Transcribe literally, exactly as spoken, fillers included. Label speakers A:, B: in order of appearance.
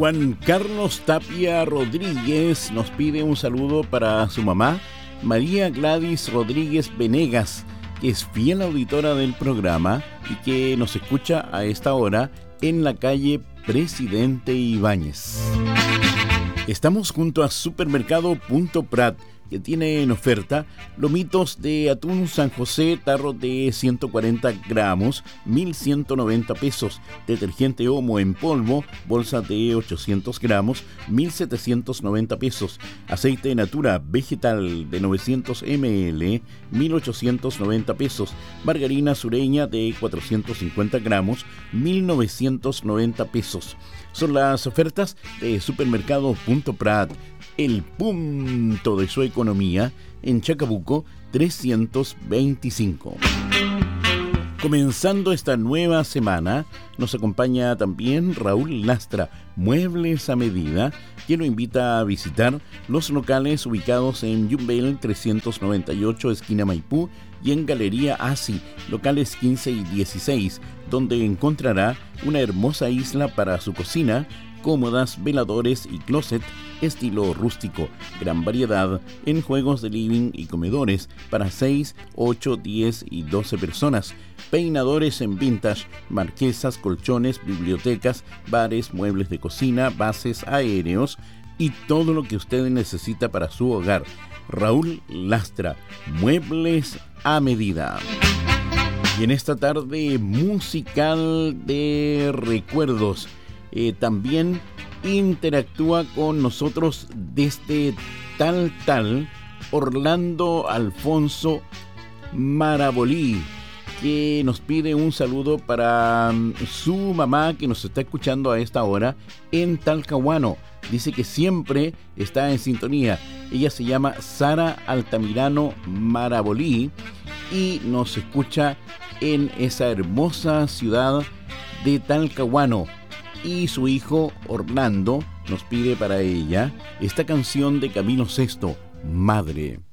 A: Juan Carlos Tapia Rodríguez nos pide un saludo para su mamá, María Gladys Rodríguez Venegas, que es fiel auditora del programa y que nos escucha a esta hora en la calle Presidente Ibáñez. Estamos junto a Supermercado Punto Prat, que tiene en oferta lomitos de atún San José, tarro de ciento cuarenta gramos, mil ciento noventa pesos. Detergente Omo en polvo, bolsa de ochocientos gramos, mil setecientos noventa pesos. Aceite Natura vegetal de novecientos mililitros, mil ochocientos noventa pesos. Margarina Sureña de cuatrocientos cincuenta gramos, mil novecientos noventa pesos. Son las ofertas de Supermercado Punto Prat, el punto de su economía en Chacabuco trescientos veinticinco. Comenzando esta nueva semana, nos acompaña también Raúl Lastra, Muebles a Medida, quien lo invita a visitar los locales ubicados en Yumbel trescientos noventa y ocho, esquina Maipú, y en Galería Asi, locales quince y dieciséis, donde encontrará una hermosa isla para su cocina, cómodas, veladores y closet estilo rústico, gran variedad en juegos de living y comedores para seis, ocho, diez y doce personas, peinadores en vintage, marquesas, colchones, bibliotecas, bares, muebles de cocina, bases aéreos y todo lo que usted necesita para su hogar. Raúl Lastra, Muebles a Medida. Y en esta tarde musical de recuerdos, eh, también interactúa con nosotros desde Tal Tal Orlando Alfonso Marabolí, que nos pide un saludo para su mamá, que nos está escuchando a esta hora en Talcahuano. Dice que siempre está en sintonía. Ella se llama Sara Altamirano Marabolí y nos escucha en esa hermosa ciudad de Talcahuano. Y su hijo Orlando nos pide para ella esta canción de Camilo Sesto, Madre.